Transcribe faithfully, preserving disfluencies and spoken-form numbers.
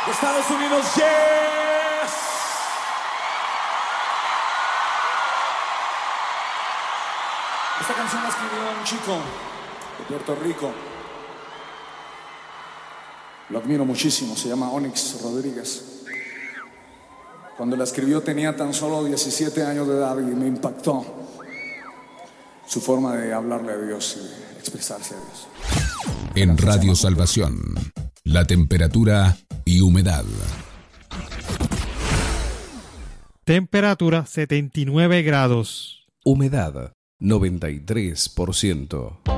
de Estados Unidos, yes. Esta canción la escribió un chico de Puerto Rico. Lo admiro muchísimo, se llama Onyx Rodríguez. Cuando la escribió tenía tan solo diecisiete años de edad y me impactó su forma de hablarle a Dios y de expresarse a Dios. En Radio Salvación, la temperatura y humedad. Temperatura setenta y nueve grados. Humedad noventa y tres por ciento.